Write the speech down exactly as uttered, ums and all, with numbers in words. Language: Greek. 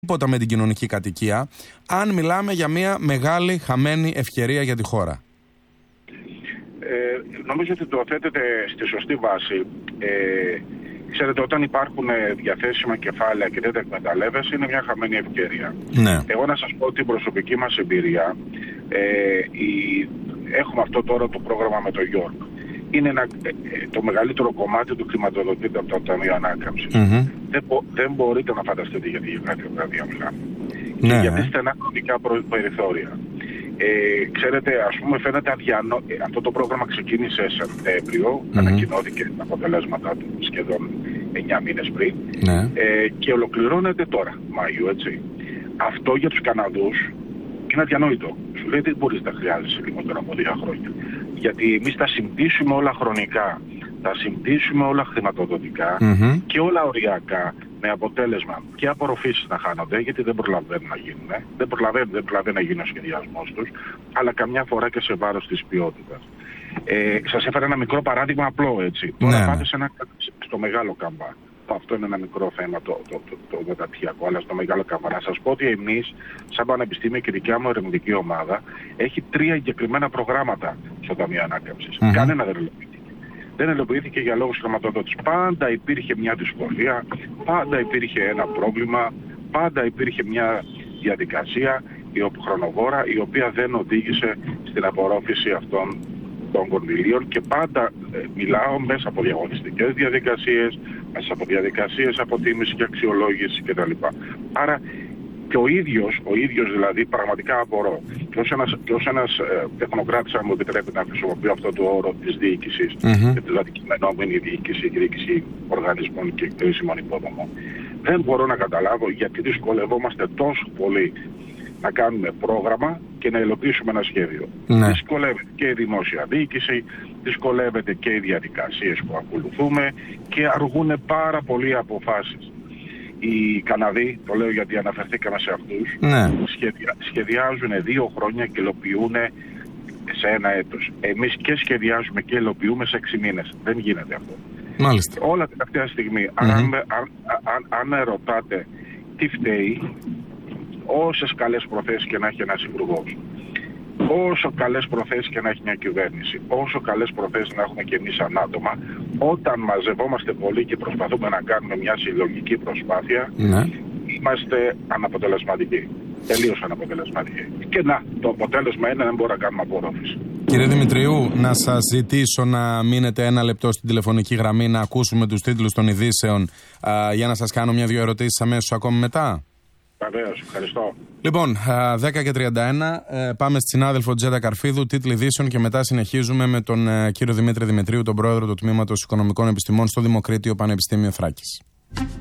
τίποτα με την κοινωνική κατοικία, αν μιλάμε για μια μεγάλη χαμένη ευκαιρία για τη χώρα? Ε, νομίζω ότι το θέτετε στη σωστή βάση. Ε, ξέρετε, όταν υπάρχουν διαθέσιμα κεφάλαια και δεν τα εκμεταλλεύεσαι, είναι μια χαμένη ευκαιρία. Ναι. Εγώ να σας πω την προσωπική μας εμπειρία. Ε, η, έχουμε αυτό τώρα το πρόγραμμα με το Γιώργο. Είναι ένα, ε, το μεγαλύτερο κομμάτι του χρηματοδοτείται από το Ταμείο Ανάκαμψης. Mm-hmm. Δεν, μπο, δεν μπορείτε να φανταστείτε γιατί για κάτι βραδιά μιλάμε. Ναι. Και γιατί στενά χρονικά περιθώρια. Ε, ξέρετε, ας πούμε, φαίνεται αδιανό... Αυτό το πρόγραμμα ξεκίνησε Σεπτέμβριο, mm-hmm. ανακοινώθηκε τα αποτελέσματα του σχεδόν εννιά μήνες πριν, ναι. ε, και ολοκληρώνεται τώρα, Μάιο, έτσι. Αυτό για τους Καναδούς είναι αδιανόητο. Σου λέει δεν μπορείς να χρειάζεσαι λιγότερο από δύο χρόνια. Γιατί εμείς τα συμπτήσουμε όλα χρονικά, τα συμπτήσουμε όλα χρηματοδοτικά mm-hmm. και όλα οριακά, με αποτέλεσμα και απορροφήσεις να χάνονται, γιατί δεν προλαβαίνουν να γίνουν. Ε? Δεν προλαβαίνουν, δεν προλαβαίνουν να γίνει ο σχεδιασμός τους, αλλά καμιά φορά και σε βάρος της ποιότητας. Ε, σας έφερα ένα μικρό παράδειγμα απλό, έτσι. Τώρα ναι. πάτε σε ένα, στο Μεγάλο Καμπά. Αυτό είναι ένα μικρό θέμα το, το, το, το μεταπτυχιακό, αλλά στο Μεγάλο Καμπά. Να σας πω ότι εμείς, σαν πανεπιστήμιο και η δικιά μου ερευνητική ομάδα, έχει τρία εγκεκριμένα προγράμματα στο Ταμείο Ανάκαμψης. Mm-hmm. Κανένα δεν υλοποιήθηκε. Δεν υλοποιήθηκε για λόγους χρηματοδότησης. Πάντα υπήρχε μια δυσκολία, πάντα υπήρχε ένα πρόβλημα, πάντα υπήρχε μια διαδικασία η οποία χρονοβόρα, η οποία δεν οδήγησε στην απορρόφηση αυτών των κονδυλίων, και πάντα ε, μιλάω μέσα από διαγωνιστικές διαδικασίες, μέσα από διαδικασίες αποτίμηση και αξιολόγηση κτλ. Άρα και ο ίδιος, ο ίδιος δηλαδή πραγματικά απορώ. Και ως ένας, και ως ένας ε, τεχνοκράτης, αν μου επιτρέπετε να χρησιμοποιώ αυτό το όρο της διοίκησης, mm-hmm. και της αντικειμενόμενη διοίκηση και διοίκηση οργανισμών και κρίσιμων υποδομών, δεν μπορώ να καταλάβω γιατί δυσκολευόμαστε τόσο πολύ να κάνουμε πρόγραμμα και να υλοποιήσουμε ένα σχέδιο. Ναι. Δυσκολεύεται και η δημόσια διοίκηση, δυσκολεύεται και οι διαδικασίες που ακολουθούμε και αργούν πάρα πολλοί αποφάσεις. Οι Καναδοί, το λέω γιατί αναφερθήκαμε σε αυτούς, ναι. σχεδια, σχεδιάζουν δύο χρόνια και υλοποιούν σε ένα έτος. Εμείς και σχεδιάζουμε και υλοποιούμε σε έξι μήνες. Δεν γίνεται αυτό. Μάλιστα. Όλα την τελευταία στιγμή, mm-hmm. αν, αν, αν, αν με ρωτάτε τι φταίει, όσες καλές προθέσεις και να έχει ένας υπουργός, όσο καλές προθέσεις και να έχει μια κυβέρνηση, όσο καλές προθέσεις να έχουμε και εμείς σαν άτομα, όταν μαζευόμαστε πολύ και προσπαθούμε να κάνουμε μια συλλογική προσπάθεια, ναι. είμαστε αναποτελεσματικοί. Τελείως αναποτελεσματικοί. Και να, το αποτέλεσμα είναι να δεν μπορούμε να κάνουμε απορρόφηση. Κύριε Δημητριού, να σας ζητήσω να μείνετε ένα λεπτό στην τηλεφωνική γραμμή, να ακούσουμε τους τίτλους των ειδήσεων, α, για να σας κάνω μια-δυο ερωτήσεις αμέσως ακόμη μετά. Βεβαίως, ευχαριστώ. Λοιπόν, δέκα και τριάντα ένα, πάμε στη συνάδελφο Τζέντα Καρφίδου, τίτλοι ειδήσεων, και μετά συνεχίζουμε με τον κύριο Δημήτρη Δημητρίου, τον πρόεδρο του Τμήματος Οικονομικών Επιστημών στο Δημοκρίτιο Πανεπιστήμιο Θράκης.